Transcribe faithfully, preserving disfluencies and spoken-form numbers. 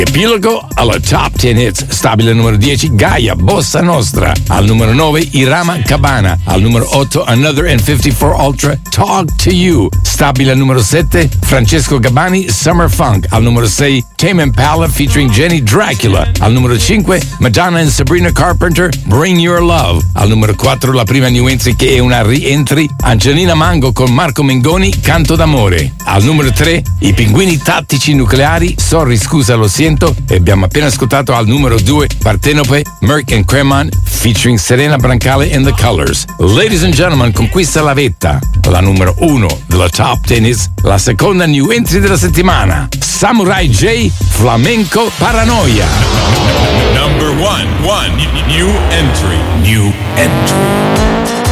Epilogo alla top dieci hits, stabile al numero dieci Gaia Bossa Nostra, al numero nove Irama Cabana, al numero otto Another and fifty-four Ultra Talk to You, stabile al numero sette Francesco Gabbani Summer Funk, al numero sei Tame Impala featuring Jenny Dracula, al numero cinque Madonna and Sabrina Carpenter Bring Your Love, al numero quattro la prima new entry che è una re-entry Angelina Mango con Marco Mengoni Canto d'amore, al numero tre i Pinguini Tattici Nucleari Sorry Scusa Lo Siento, e abbiamo appena ascoltato al numero due Partenope Merck and Cremon featuring Serena Brancale and The Colors. Ladies and gentlemen, conquista la vetta, la numero uno della Top Tennis, la seconda new entry della settimana, Samurai J Flamenco Paranoia. Number one, one new entry, new entry.